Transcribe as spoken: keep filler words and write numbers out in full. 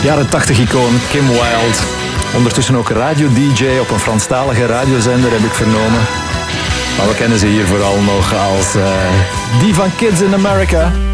Jaren tachtig icoon Kim Wilde. Ondertussen ook radio-D J op een Franstalige radiozender, heb ik vernomen. Maar we kennen ze hier vooral nog als uh, die van Kids in America.